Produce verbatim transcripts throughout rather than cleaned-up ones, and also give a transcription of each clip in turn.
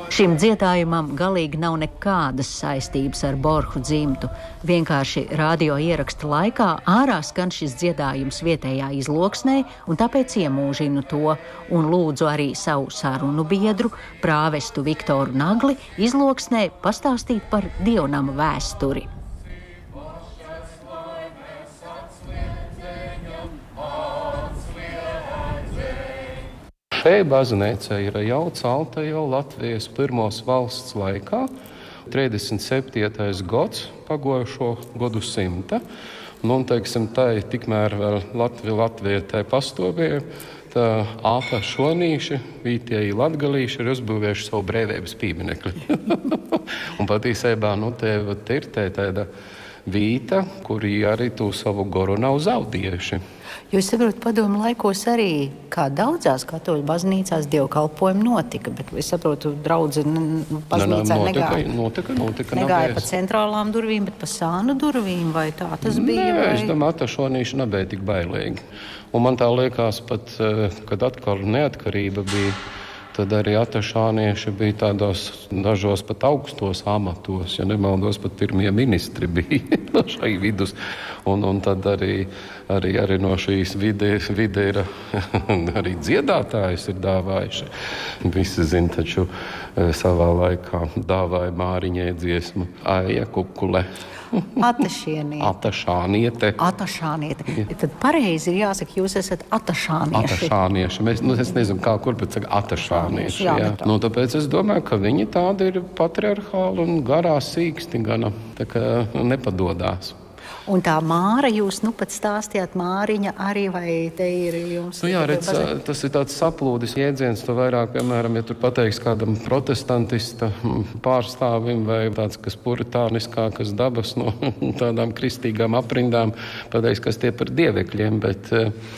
Šim dziedājumam galīgi nav nekādas saistības ar Borhu dzimtu. Vienkārši radio ieraksta laikā ārā skan šis dziedājums vietējā izloksnē, un tāpēc iemūžinu to un lūdzu arī savu sarunu biedru, prāvestu Viktoru Nagli, izloksnē pastāstīt par dievnama vēsturi. Šī baznīca ir jau celta jau Latvijas pirmos valsts laikā, trīsdesmit septītais gads pagojušo gadu simta. Nu, un, teiksim, tā ir tikmēr vēl Latvija, Latvija tā pastāvēja, tā ātā šonīši, vītieji latgalīši ir uzbūvējuši savu brīvības pieminekli. Un patiesībā, nu, te ir tā tāda vīta, kuri arī tu savu goru nav zaudējuši. Jo es saprotu, padomu laikos arī, kā daudzās katoļu baznīcās dievkalpojumi notika, bet es saprotu, draudze baznīcā negāja. Notika, notika. Negāja pa centrālām durvīm, bet pa sānu durvīm, vai tā tas bija? Nē, vai... es domāju, atašonīši nebija tik bailīgi. Un man tā liekas pat, kad atkal neatkarība bija, tad arī atašānieši bija tādos dažos pat augstos amatos, ja nemaldos, pat pirmie ministri bija no šai vidus. Un, un tad arī, arī, arī no šīs vide, vide ir arī dziedātājs ir dāvājuši. Visi zin, taču savā laikā dāvāja Māriņai dziesmu Aija Kukule. Atašieniete. Atašāniete. Atašāniete. Ja. Tad pareizi ir jāsaka, jūs esat atašānieši. Atašānieši. Mēs, nu, es nezinu, kā kur, bet saka atašānieši. Jā, jā. Nu, tāpēc es domāju, ka viņi tādi ir patriarchāli un garā sīksti gana, tā kā nepadodās. Un tā Māra, jūs nu pat stāstījāt Māriņa arī, vai te ir jums? Nu jā, redz, tas ir tāds saplūdis jēdziens, to vairāk, piemēram, ja tur pateiks kādam protestantista pārstāvim vai tāds, kas puritāniskākas dabas no tādām kristīgām aprindām, pateiks, kas tie par dievekļiem, bet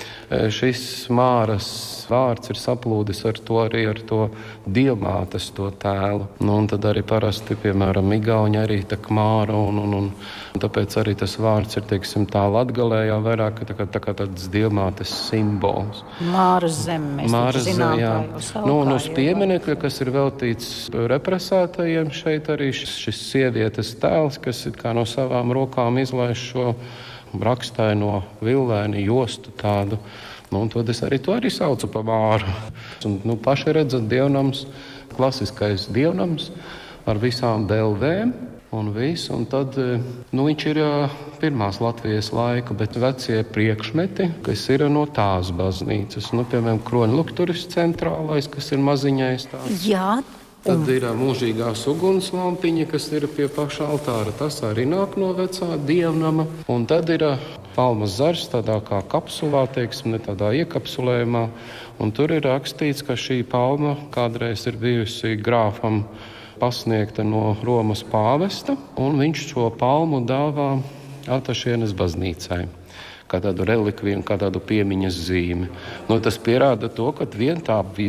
šis Māras vārds ir saplūdis ar to arī ar to dievmātes to tēlu. Nu, un tad arī parasti, piemēram, igauņi arī tā Māra, un, un, un tāpēc arī tas vārds ir, teiksim, tā latgalējā vairāk tā kā, tā kā tāds dievmātes simbols. Māras zeme, mēs Māras zinām, jā. kā jau Nu, un uz pieminekļa, kas ir veltīts represētajiem, šeit arī šis, šis sievietes tēls, kas ir kā no savām rokām izlaiž šo rakstaino villaini jostu tādu. Nu, un to es arī to arī saucu pa Māru. Un, nu, paši redzat, dievnams, klasiskais dievnams ar visām delvēm un visu. Un tad, nu, viņš ir pirmās Latvijas laika, bet vecie priekšmeti, kas ir no tās baznīcas. Nu, piemēram, Kroņlukturis centrālais, kas ir maziņais tāds. Jā. Tad ir mūžīgās ugunslampiņa, kas ir pie paša altāra. Tas arī nāk no vecā dievnama. Un tad ir palmas zars tādā kā kapsulā, teiksim, ne tādā iekapsulējumā. Un tur ir rakstīts, ka šī palma kādreiz ir bijusi grāfam pasniegta no Romas pāvesta, un viņš šo palmu dāvā Atašienes baznīcai kā tādu relikviju un kā tādu piemiņas zīmi. Nu, tas pierāda to, ka vien tā